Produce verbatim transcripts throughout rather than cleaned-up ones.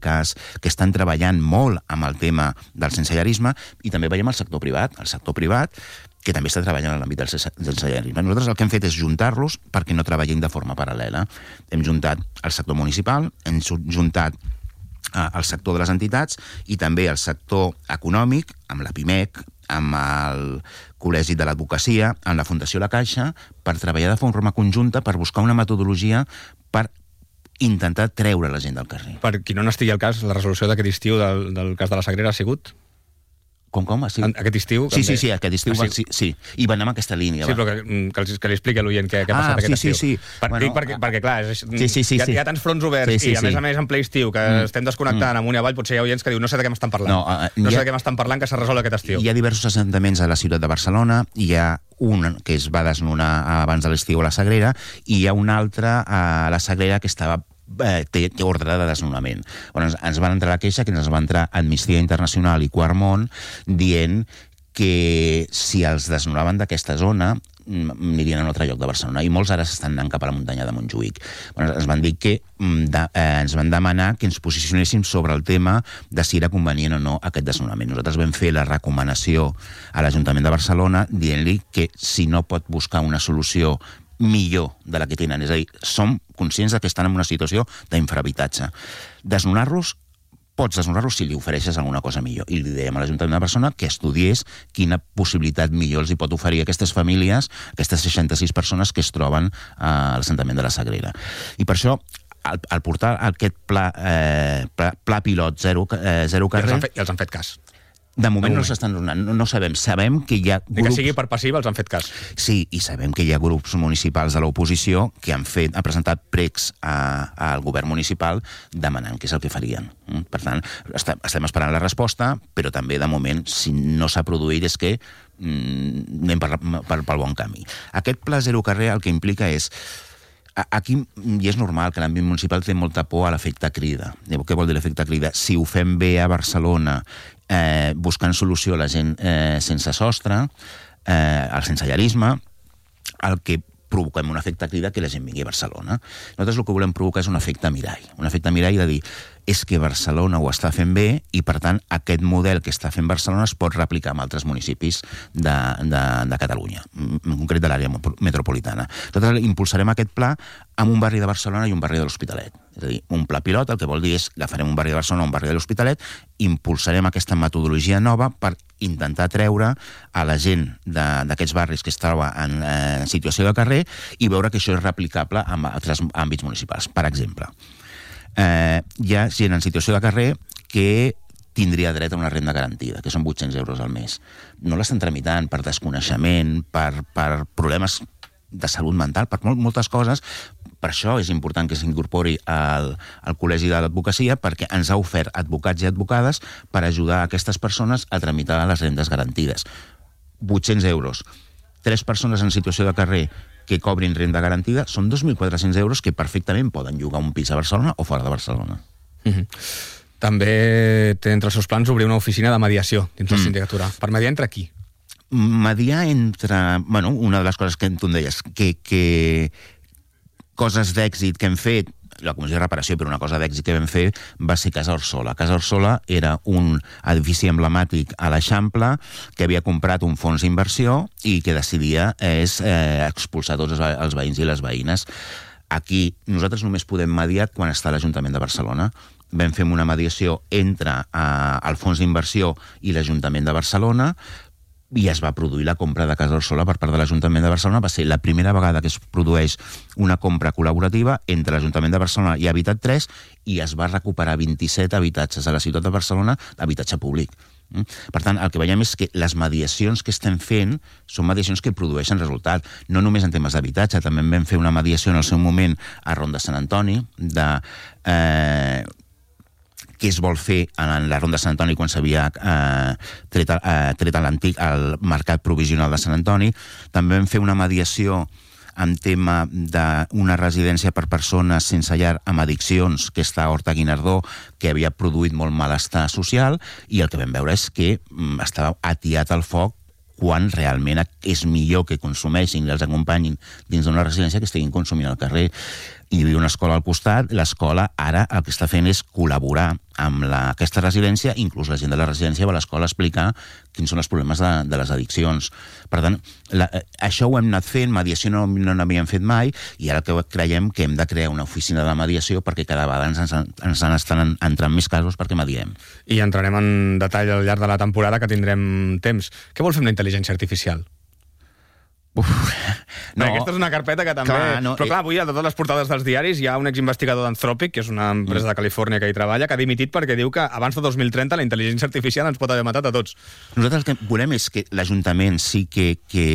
beques, que estan treballant molt amb el tema del sensellarisme, i també veiem el sector privat, el sector privat que també està treballant en l'àmbit del sensellarisme. Nosaltres el que hem fet és juntar-los perquè no treballin de forma paral·lela. Hem juntat el sector municipal, hem juntat eh, el sector de les entitats i també el sector econòmic, amb la PIMEC, amb el Col·legi de l'Advocacia, amb la Fundació La Caixa, per treballar de forma conjunta, per buscar una metodologia per intentar treure la gent del carrer. Per qui no n'estigui al cas, la resolució d'aquest estiu del, del cas de la Sagrera ha sigut? Com, com? Sí. Aquest estiu? Sí, sí, sí, aquest estiu, ah, sí. sí, sí. I va anar amb aquesta línia. Sí, va. però que, que, que li expliqui a l'oient què, què ha passat ah, aquest sí, estiu. Sí, sí, per, bueno, perquè, perquè, clar, és, sí, sí, sí, hi, ha, hi ha tants fronts oberts sí, sí, i, a sí. més a més, en ple estiu, que mm. estem desconnectant mm. amunt i avall, potser hi ha oients que diuen no sé de què m'estan parlant. No, uh, no sé ha, de què m'estan parlant, que s'ha resolt aquest estiu. Hi ha diversos assentaments a la ciutat de Barcelona, hi ha un que es va desnonar abans de l'estiu a la Sagrera, i hi ha un altre a la Sagrera que estava Eh, té ordre de desnonament. Bueno, ens, ens van entrar la queixa, que ens va entrar Amnistia Internacional i Quart Món, dient que si els desnonaven d'aquesta zona anirien a un altre lloc de Barcelona, i molts ara s'estan anant cap a la muntanya de Montjuïc. Bueno, ens van dir que de, eh, ens van demanar que ens posicionéssim sobre el tema de si era convenient o no aquest desnonament. Nosaltres vam fer la recomanació a l'Ajuntament de Barcelona dient-li que si no pot buscar una solució millor de la que tenen, és a dir, som conscients que estan en una situació d'infrahabitatge. Desnonar-los, pots desnonar-los si li ofereixes alguna cosa millor. I li dèiem a l'Ajuntament de Barcelona que estudiés quina possibilitat millor els hi pot oferir a aquestes famílies, aquestes seixanta-sis persones que es troben a l'assentament de la Sagrera. I per això, al, al portar aquest pla, eh, pla, pla pilot zero, eh, zero carrer... I els han fet, i els han fet cas. De moment no s'estan donant, no, no sabem. Sabem que hi ha grups... Ni que sigui per passiva, els han fet cas. Sí, i sabem que hi ha grups municipals de l'oposició que han fet, han presentat pregs a, al govern municipal demanant què és el que farien. Per tant, estem esperant la resposta, però també, de moment, si no s'ha produït, és que mm, anem per, per, pel bon camí. Aquest pla zero carrer el que implica és... Aquí, i és normal que l'àmbit municipal té molta por a l'efecte crida. Què vol dir l'efecte crida? Si ho fem bé a Barcelona, eh, buscant solució a la gent eh, sense sostre, eh, al sensellarisme, el que provoquem un efecte crida que la gent vingui a Barcelona. Nosaltres el que volem provocar és un efecte mirall. Un efecte mirall de dir, és que Barcelona ho està fent bé i, per tant, aquest model que està fent Barcelona es pot replicar en altres municipis de, de, de Catalunya, en concret de l'àrea metropolitana. Nosaltres impulsarem aquest pla amb un barri de Barcelona i un barri de l'Hospitalet. És a dir, un pla pilot, el que vol dir és agafarem un barri de Barcelona o un barri de l'Hospitalet, impulsarem aquesta metodologia nova per intentar treure a la gent d'aquests barris que es troba en eh, situació de carrer i veure que això és replicable en altres àmbits municipals. Per exemple, eh, hi ha gent en situació de carrer que tindria dret a una renda garantida, que són vuit-cents euros al mes. No l'estan tramitant per desconeixement, per, per problemes de salut mental, per moltes coses. Per això és important que s'incorpori al, al Col·legi de l'Advocacia, perquè ens ha ofert advocats i advocades per ajudar a aquestes persones a tramitar les rendes garantides. vuit-cents euros. Tres persones en situació de carrer que cobrin renda garantida són dos mil quatre-cents euros que perfectament poden llogar un pis a Barcelona o fora de Barcelona. Mm-hmm. També té entre els seus plans obrir una oficina de mediació dins la mm. sindicatura. Per mediar entre qui? Mediar entre... Bueno, una de les coses que tu em deies, que, que coses d'èxit que hem fet, la comissió de reparació, però una cosa d'èxit que vam fer va ser Casa Orsola. Casa Orsola era un edifici emblemàtic a l'Eixample que havia comprat un fons d'inversió i que decidia és eh, expulsar tots els veïns i les veïnes. Aquí nosaltres només podem mediar quan està l'Ajuntament de Barcelona. Vam fer una mediació entre eh, el fons d'inversió i l'Ajuntament de Barcelona i es va produir la compra de Casa Orsola per part de l'Ajuntament de Barcelona. Va ser la primera vegada que es produeix una compra col·laborativa entre l'Ajuntament de Barcelona i Habitat tres i es va recuperar vint-i-set habitatges a la ciutat de Barcelona d'habitatge públic. Per tant, el que veiem és que les mediacions que estem fent són mediacions que produeixen resultat, no només en temes d'habitatge. També vam fer una mediació en el seu moment a Ronda Sant Antoni de... Eh, què es vol fer en la Ronda de Sant Antoni quan s'havia eh, tret, eh, tret l'antic al mercat provisional de Sant Antoni. També vam fer una mediació en tema d'una residència per persones sense llar amb addiccions que està a Horta Guinardó, que havia produït molt malestar social, i el que vam veure és que mm, estava atiat al foc quan realment és millor que consumeixin i els acompanyin dins d'una residència que estiguin consumint al carrer. hi havia una escola al costat, l'escola ara el que està fent és col·laborar amb la, aquesta residència, inclús la gent de la residència va a l'escola a explicar quins són els problemes de, de les addiccions. Per tant, la, això ho hem anat fent, mediació no, no n'havíem fet mai, i ara que creiem que hem de crear una oficina de mediació perquè cada vegada ens, ens en estan entrant més casos perquè mediem. I entrarem en detall al llarg de la temporada, que tindrem temps. Què vol fer amb la intel·ligència artificial? Uf, no. Aquesta és una carpeta que també... Clar, no, Però clar, avui a totes les portades dels diaris hi ha un exinvestigador d'Anthropic, que és una empresa de Califòrnia que hi treballa, que ha dimitit perquè diu que abans de dos mil trenta la intel·ligència artificial ens pot haver matat a tots. Nosaltres el que volem és que l'Ajuntament sí que, que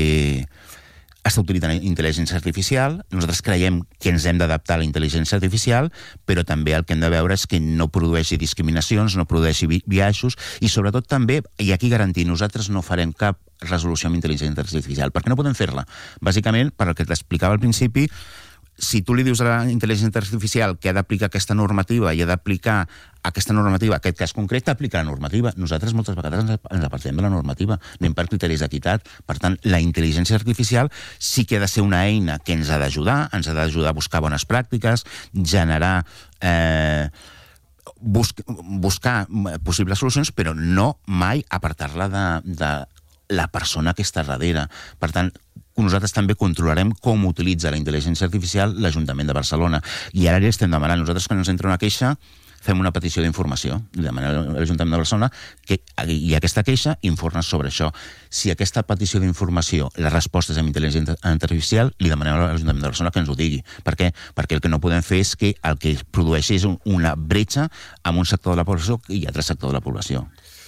està utilitzant intel·ligència artificial. Nosaltres creiem que ens hem d'adaptar a la intel·ligència artificial, però també el que hem de veure és que no produeixi discriminacions, no produeixi biaixos, i sobretot també, i aquí garantir, nosaltres no farem cap resolució amb intel·ligència artificial, perquè no podem fer-la. Bàsicament, per el que t'explicava al principi, si tu li dius a la intel·ligència artificial que ha d'aplicar aquesta normativa i ha d'aplicar aquesta normativa, aquest cas concret, t'aplica la normativa. Nosaltres moltes vegades ens, ens apartem de la normativa, anem per criteris d'equitat. Per tant, la intel·ligència artificial sí que ha de ser una eina que ens ha d'ajudar, ens ha d'ajudar a buscar bones pràctiques, generar... Eh, busc, buscar possibles solucions, però no mai apartar-la de, de la persona que està darrere. Per tant, nosaltres també controlarem com utilitza la intel·ligència artificial l'Ajuntament de Barcelona. I ara li estem demanant, nosaltres quan ens entra una queixa, fem una petició d'informació. Li demanem a l'Ajuntament de Barcelona que hi ha aquesta queixa, informes sobre això. Si aquesta petició d'informació, la resposta és amb intel·ligència artificial, li demanem a l'Ajuntament de Barcelona que ens ho digui. Per què? Perquè el que no podem fer és que el que produeixi és una bretxa amb un sector de la població i altre sector de la població.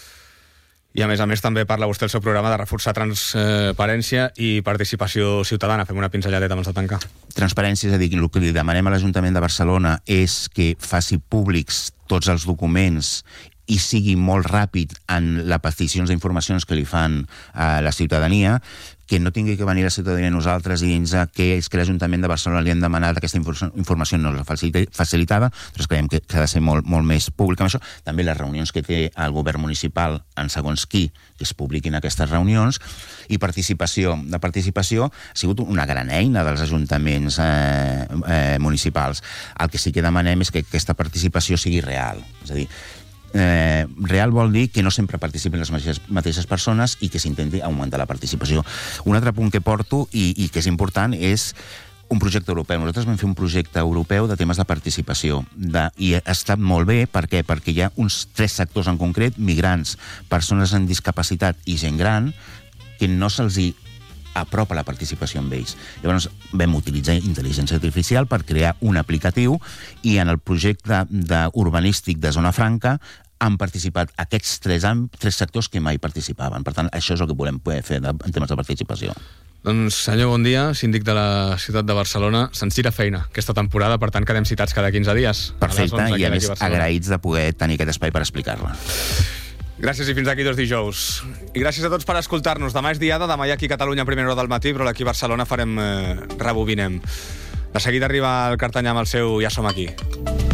I a més a més també parla vostè el seu programa de reforçar transparència i participació ciutadana. Fem una pinzelladeta abans de tancar. Transparència, és a dir, el que li demanem a l'Ajuntament de Barcelona és que faci públics tots els documents i sigui molt ràpid en les peticions d'informacions que li fan a la ciutadania, que no tingui que venir la ciutadania a nosaltres i dir-nos que és que l'Ajuntament de Barcelona li han demanat aquesta informació no la facilitada. Nosaltres creiem que ha de ser molt, molt més públic amb això. També les reunions que té el govern municipal en segons qui, que es publiquin aquestes reunions. I participació. La participació ha sigut una gran eina dels ajuntaments eh, eh, municipals. El que sí que demanem és que aquesta participació sigui real. És a dir, Eh, real vol dir que no sempre participen les mateixes, mateixes persones i que s'intenti augmentar la participació. Un altre punt que porto i, i que és important és un projecte europeu. Nosaltres vam fer un projecte europeu de temes de participació de, i ha estat molt bé. Per què? Perquè hi ha uns tres sectors en concret, migrants, persones amb discapacitat i gent gran, que no se'ls hi apropa la participació amb ells. Llavors vam utilitzar intel·ligència artificial per crear un aplicatiu i en el projecte de urbanístic de Zona Franca han participat aquests tres, tres sectors que mai participaven. Per tant, això és el que volem poder fer en temes de participació. Doncs, senyor Bondia, síndic de la ciutat de Barcelona, se'ns tira feina aquesta temporada, per tant quedem citats cada quinze dies. Perfecte, a i a més agraïts de poder tenir aquest espai per explicar-la. Gràcies i fins aquí dos dijous. I gràcies a tots per escoltar-nos. Demà és diada, demà hi ha aquí a Catalunya a primera hora del matí, però aquí a Barcelona farem eh, rebobinem. De seguida arriba el Cartanyà amb el seu Ja som aquí.